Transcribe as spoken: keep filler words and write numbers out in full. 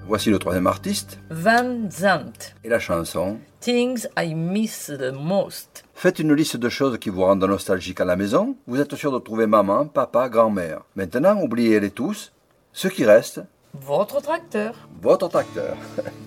Voici le troisième artiste Van Zandt. et la chanson. Things I miss the most. Faites une liste de choses qui vous rendent nostalgique à la maison. Vous êtes sûr de trouver maman, papa, grand-mère. Maintenant, oubliez-les tous. Ce qui reste, Votre tracteur. votre tracteur.